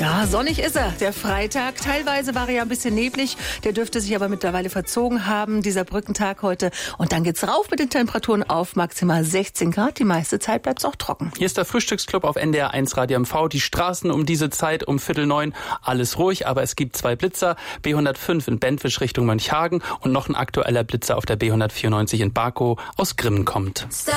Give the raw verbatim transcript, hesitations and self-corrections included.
Ja, sonnig ist er, der Freitag. Teilweise war er ja ein bisschen neblig. Der dürfte sich aber mittlerweile verzogen haben, dieser Brückentag heute. Und dann geht's rauf mit den Temperaturen auf maximal sechzehn Grad. Die meiste Zeit bleibt's auch trocken. Hier ist der Frühstücksclub auf N D R eins Radio M V. Die Straßen um diese Zeit um Viertel neun, alles ruhig, aber es gibt zwei Blitzer. B hundertfünf in Bentwisch Richtung Mönchhagen und noch ein aktueller Blitzer auf der B hundertvierundneunzig in Barkow aus Grimmen kommt.